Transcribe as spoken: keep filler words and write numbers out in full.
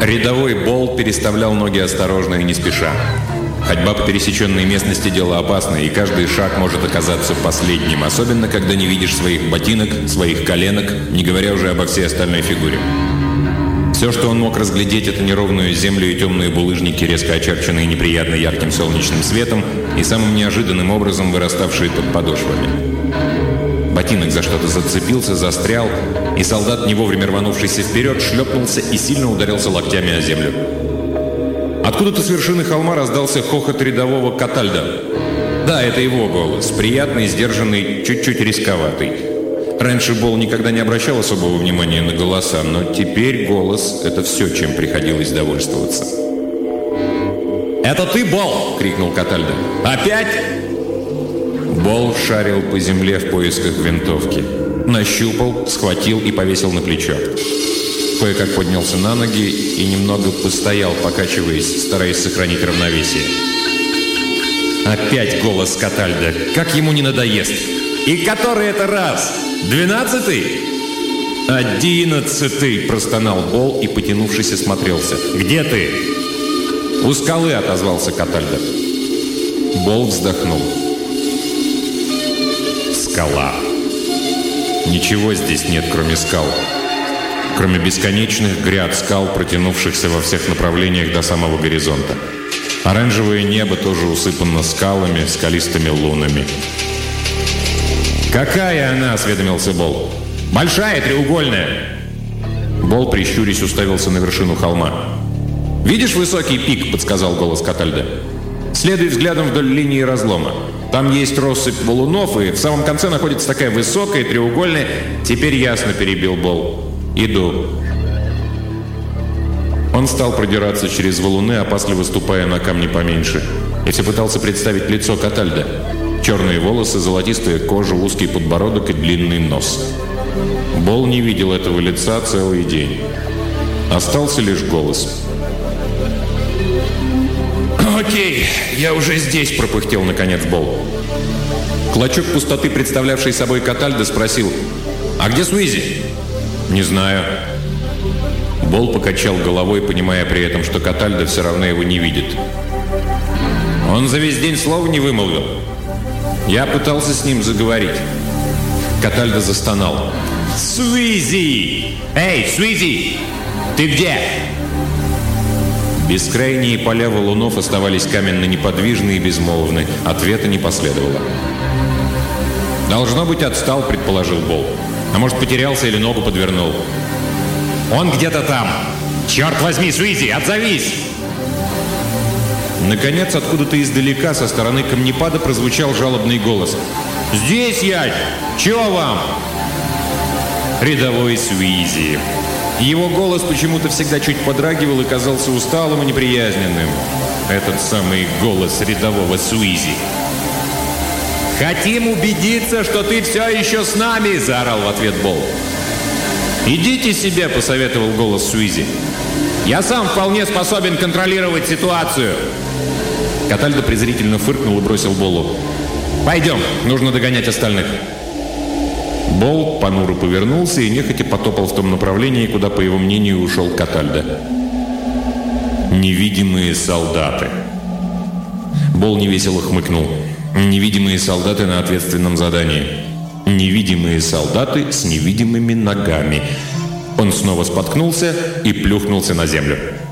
Рядовой Бол переставлял ноги осторожно и не спеша. Ходьба по пересеченной местности – дело опасное, и каждый шаг может оказаться последним, особенно когда не видишь своих ботинок, своих коленок, не говоря уже обо всей остальной фигуре. Все, что он мог разглядеть, это неровную землю и темные булыжники, резко очерченные неприятно ярким солнечным светом и самым неожиданным образом выраставшие под подошвами. Ботинок за что-то зацепился, застрял, и солдат, не вовремя рванувшийся вперед, шлепнулся и сильно ударился локтями о землю. Откуда-то с вершины холма раздался хохот рядового Катальда. Да, это его голос, приятный, сдержанный, чуть-чуть рисковатый. Раньше Бол никогда не обращал особого внимания на голоса, но теперь голос – это все, чем приходилось довольствоваться. «Это ты, Бол!» – крикнул Катальда. «Опять?» Бол шарил по земле в поисках винтовки. Нащупал, схватил и повесил на плечо. Кое-как поднялся на ноги и немного постоял, покачиваясь, стараясь сохранить равновесие. Опять голос Катальда. Как ему не надоест? «И который это раз? Двенадцатый?» «Одиннадцатый!» – простонал Бол и, потянувшись, осмотрелся. «Где ты?» «У скалы!» – отозвался Катальда. Бол вздохнул. Скала. Ничего здесь нет, кроме скал. Кроме бесконечных гряд скал, протянувшихся во всех направлениях до самого горизонта. Оранжевое небо тоже усыпано скалами, скалистыми лунами. «Какая она?» – осведомился Бол. «Большая, треугольная». Бол, прищурясь, уставился на вершину холма. «Видишь высокий пик?» – подсказал голос Катальда. «Следуй взглядом вдоль линии разлома. Там есть россыпь валунов, и в самом конце находится такая высокая, треугольная...» «Теперь ясно», – перебил Бол. «Иду». Он стал продираться через валуны, опасливо ступая на камни поменьше. И все пытался представить лицо Катальда. Черные волосы, золотистая кожа, узкий подбородок и длинный нос. Бол не видел этого лица целый день. Остался лишь голос. «Окей, я уже здесь», – пропыхтел наконец Бол. Клочок пустоты, представлявший собой Катальда, спросил: «А где Суизи?» «Не знаю». Бол покачал головой, понимая при этом, что Катальда все равно его не видит. «Он за весь день слова не вымолвил. Я пытался с ним заговорить». Катальда застонал. «Суизи! Эй, Суизи! Ты где?» Бескрайние поля валунов оставались каменно неподвижны и безмолвны. Ответа не последовало. «Должно быть, отстал», — предположил Бол. «А может, потерялся или ногу подвернул». «Он где-то там! Черт возьми, Суизи, отзовись!» Наконец, откуда-то издалека, со стороны камнепада, прозвучал жалобный голос. «Здесь я! Чего вам?» Рядовой Суизи. Его голос почему-то всегда чуть подрагивал и казался усталым и неприязненным. Этот самый голос рядового Суизи. «Хотим убедиться, что ты все еще с нами!» – заорал в ответ Бол. «Идите себе!» – посоветовал голос Суизи. «Я сам вполне способен контролировать ситуацию!» Катальда презрительно фыркнул и бросил Болу: «Пойдем, нужно догонять остальных». Бол понуро повернулся и нехотя потопал в том направлении, куда, по его мнению, ушел Катальда. Невидимые солдаты. Бол невесело хмыкнул. Невидимые солдаты на ответственном задании. Невидимые солдаты с невидимыми ногами. Он снова споткнулся и плюхнулся на землю.